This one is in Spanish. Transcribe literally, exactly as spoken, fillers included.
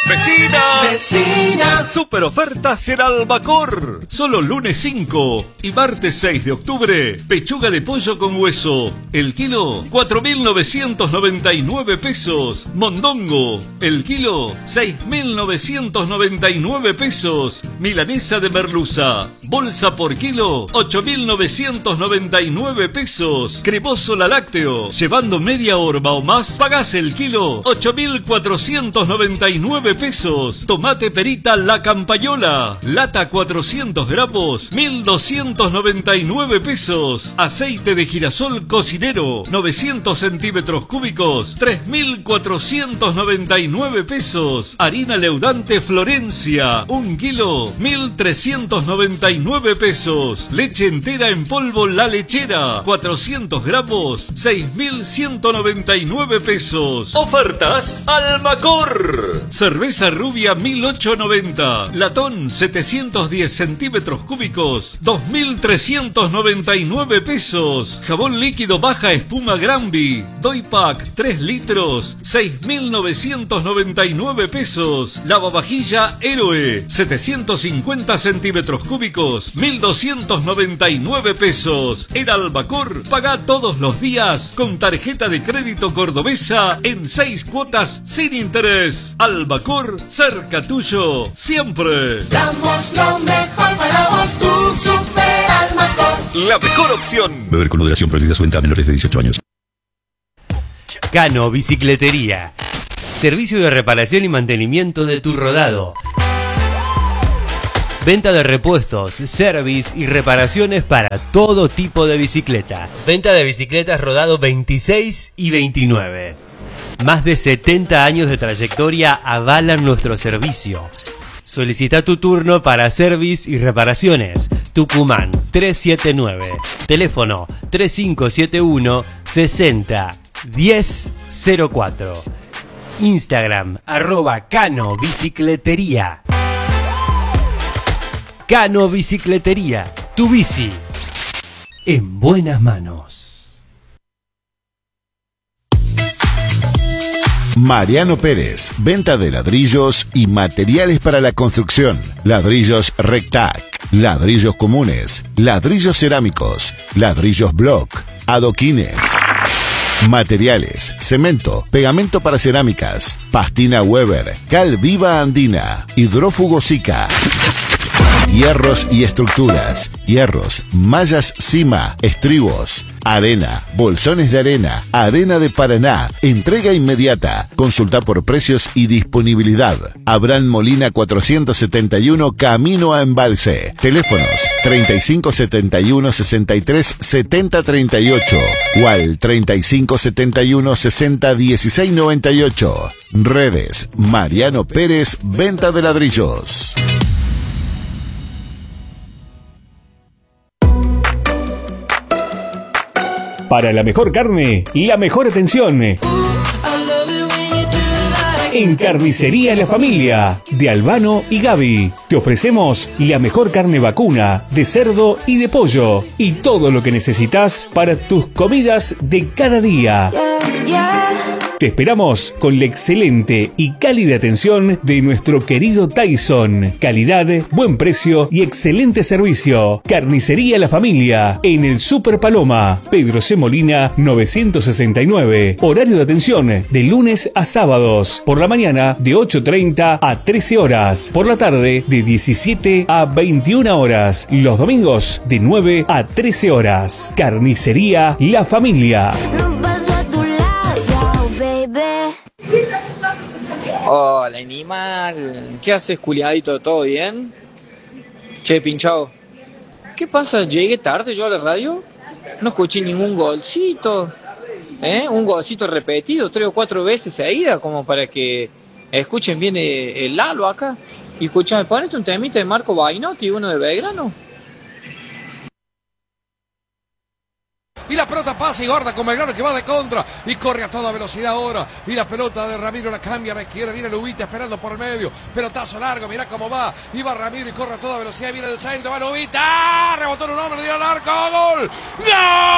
¡Vecina! ¡Vecina! Super ofertas en Albacor. Solo lunes cinco y martes seis de octubre. Pechuga de pollo con hueso. El kilo, cuatro mil novecientos noventa y nueve pesos. Mondongo. El kilo, seis mil novecientos noventa y nueve pesos. Milanesa de merluza. Bolsa por kilo, ocho mil novecientos noventa y nueve pesos. Cremoso la lácteo. Llevando media horma o más, pagás el kilo, ocho mil cuatrocientos noventa y nueve pesos. Tomate perita la campañola. Lata cuatrocientos gramos, mil doscientos noventa y nueve pesos. Aceite de girasol cocinero, novecientos centímetros cúbicos, tres mil cuatrocientos noventa y nueve pesos. Harina leudante Florencia, un kilo, mil trescientos noventa y nueve pesos. Leche entera en polvo La Lechera, cuatrocientos gramos, seis mil ciento noventa y nueve pesos. Ofertas Albacor. Cerveza rubia mil ochocientos noventa. Latón setecientos diez centímetros cúbicos, dos mil trescientos noventa y nueve pesos. Jabón líquido baja espuma Granby, Doy Pack tres litros, seis mil novecientos noventa y nueve pesos. Lavavajilla Héroe, setecientos cincuenta centímetros cúbicos, mil doscientos noventa y nueve pesos. En Albacor, paga todos los días con tarjeta de crédito cordobesa en seis cuotas sin interés. Albacor, cerca tuyo, siempre. Damos lo mejor para vos, tu Super Albacor. La mejor opción. Beber con moderación, prohibida su venta a menores de dieciocho años. Cano Bicicletería. Servicio de reparación y mantenimiento de tu rodado. Venta de repuestos, service y reparaciones para todo tipo de bicicleta. Venta de bicicletas rodado veintiséis y veintinueve. Más de setenta años de trayectoria avalan nuestro servicio. Solicita tu turno para service y reparaciones. Tucumán trescientos setenta y nueve. Teléfono tres cinco siete uno, sesenta, diez cero cuatro. Instagram arroba Cano Bicicletería. Cano Bicicletería. Tu bici en buenas manos. Mariano Pérez, venta de ladrillos y materiales para la construcción. Ladrillos Rectac, ladrillos comunes, ladrillos cerámicos, ladrillos block, adoquines. Materiales, cemento, pegamento para cerámicas, pastina Weber, cal viva andina, hidrófugo Zika. Hierros y estructuras, hierros, mallas Cima, estribos, arena, bolsones de arena, arena de Paraná, entrega inmediata. Consulta por precios y disponibilidad. Abraham Molina cuatrocientos setenta y uno, camino a Embalse. Teléfonos treinta y cinco setenta y uno, sesenta y tres, setenta treinta y ocho o al treinta y cinco setenta y uno, sesenta dieciséis noventa y ocho. Redes Mariano Pérez, venta de ladrillos. Para la mejor carne, la mejor atención. En Carnicería La Familia, de Albano y Gaby, te ofrecemos la mejor carne vacuna, de cerdo y de pollo, y todo lo que necesitas para tus comidas de cada día. Yeah, yeah. Te esperamos con la excelente y cálida atención de nuestro querido Tyson. Calidad, buen precio y excelente servicio. Carnicería La Familia, en el Super Paloma, Pedro C. Molina novecientos sesenta y nueve. Horario de atención de lunes a sábados. Por la mañana de ocho treinta a trece horas. Por la tarde de diecisiete a veintiuna horas. Los domingos de nueve a trece horas. Carnicería La Familia. Hola, animal. ¿Qué haces, culiadito? ¿Todo bien? Che, pinchado. ¿Qué pasa? ¿Llegué tarde yo a la radio? No escuché ningún golcito. ¿Eh? Un golcito repetido tres o cuatro veces seguida, como para que escuchen bien el, el Lalo acá. Y escúchame, ponete un temita de Marco Bainotti y uno de Belgrano. Y la pelota pasa y guarda con Belgrano que va de contra y corre a toda velocidad ahora. Y la pelota de Ramiro la cambia a la izquierda. Viene Lubita esperando por el medio. Pelotazo largo, mirá cómo va. Y va Ramiro y corre a toda velocidad. Viene el centro, va Lubita. ¡Ah! Rebotó en un hombre, dio al arco. ¡Gol! ¡Gol!